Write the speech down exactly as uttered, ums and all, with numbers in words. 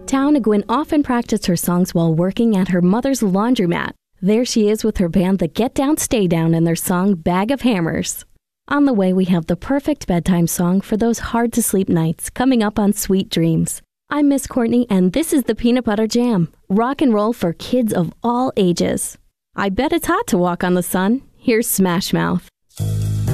Tao Nguyen often practiced her songs while working at her mother's laundromat. There she is with her band, the Get Down Stay Down, and their song, Bag of Hammers. On the way, we have the perfect bedtime song for those hard-to-sleep nights, coming up on Sweet Dreams. I'm Miss Courtney, and this is the Peanut Butter Jam, rock and roll for kids of all ages. I bet it's hot to walk on the sun. Here's Smash Mouth.